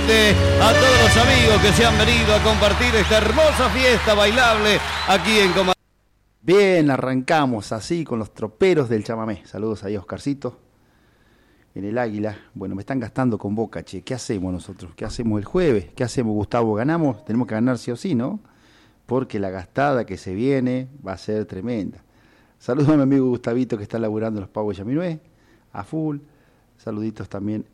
igualmente a todos los amigos que se han venido a compartir esta hermosa fiesta bailable aquí en Comandante. Bien, arrancamos así con los troperos del chamamé. Saludos ahí a Oscarcito en el Águila. Bueno, me están gastando con Boca, che. ¿Qué hacemos nosotros? ¿Qué hacemos el jueves? ¿Qué hacemos, Gustavo? ¿Ganamos? Tenemos que ganar sí o sí, ¿no? Porque la gastada que se viene va a ser tremenda. Saludos a mi amigo Gustavito que está laburando los pavos de Yaminué, a full. Saluditos también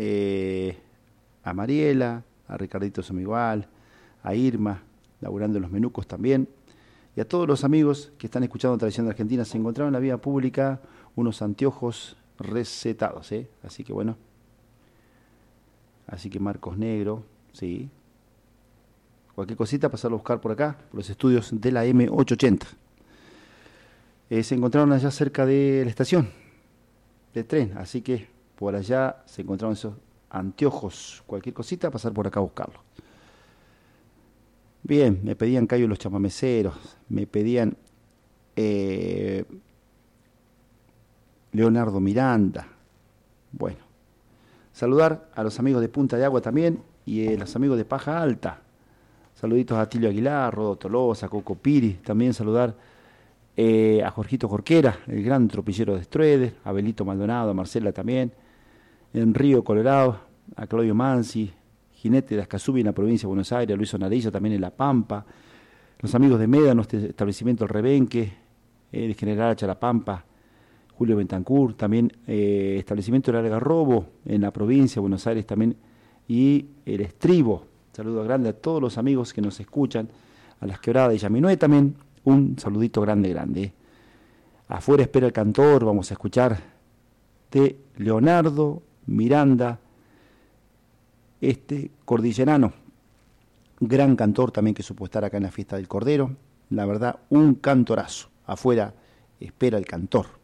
a Mariela, a Ricardito Somigual, a Irma, laburando en los menucos también. Y a todos los amigos que están escuchando Tradición de Argentina, se encontraron en la vía pública unos anteojos recetados, ¿eh? Así que bueno. Así que Marcos Negro, sí. Cualquier cosita, pasarlo a buscar por acá, por los estudios de la M880. Se encontraron allá cerca de la estación de tren, así que por allá se encontraron esos anteojos. Cualquier cosita, pasar por acá a buscarlo. Bien, me pedían Cayo los chamameceros, me pedían Leonardo Miranda. Bueno, saludar a los amigos de Punta de Agua también y a los amigos de Paja Alta. Saluditos a Tilio Aguilar, Rodo Tolosa, Coco Piri. También saludar a Jorgito Jorquera, el gran tropillero de Strueder, a Belito Maldonado, a Marcela también, en Río Colorado, a Claudio Mansi, jinete de Ascasubi en la provincia de Buenos Aires, a Luis Onarillo también en La Pampa, los amigos de Médano, este establecimiento El Rebenque, el General Charapampa, Julio Bentancur, también establecimiento El Algarrobo en la provincia de Buenos Aires también, y el Estribo. Saludo grande a todos los amigos que nos escuchan, a las Quebradas de Yaminué también, un saludito grande. Afuera espera el cantor, vamos a escuchar de Leonardo Miranda, cordillerano, gran cantor también que supo estar acá en la fiesta del Cordero. La verdad, un cantorazo. Afuera espera el cantor.